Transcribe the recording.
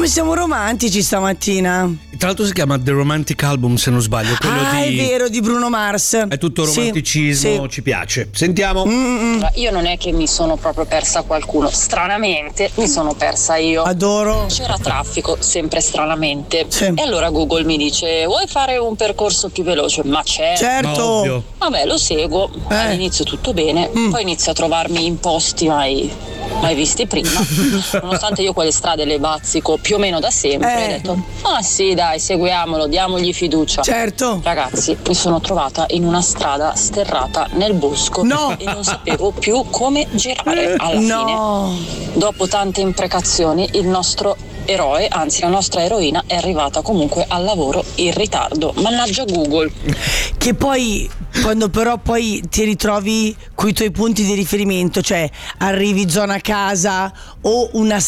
Come siamo romantici stamattina. Tra l'altro si chiama The Romantic Album, se non sbaglio, quello è vero, di Bruno Mars. È tutto romanticismo, sì. Ci piace. Sentiamo. Io non è che mi sono proprio persa qualcuno, stranamente mi sono persa io. Adoro. C'era traffico, sempre stranamente. Sì. E allora Google mi dice: vuoi fare un percorso più veloce? Ma Certo. Ovvio. Vabbè, lo seguo. All'inizio tutto bene, poi inizio a trovarmi in posti mai visti prima. Nonostante io quelle strade le bazzico più o meno da sempre, ho detto: ah sì, dai, seguiamolo, diamogli fiducia. Certo. Ragazzi, mi sono trovata in una strada sterrata nel bosco e non sapevo più come girare. Alla fine, dopo tante imprecazioni, il nostro eroe, anzi la nostra eroina, è arrivata comunque al lavoro in ritardo. Mannaggia Google. Che poi, quando però poi ti ritrovi coi tuoi punti di riferimento, cioè arrivi zona casa o una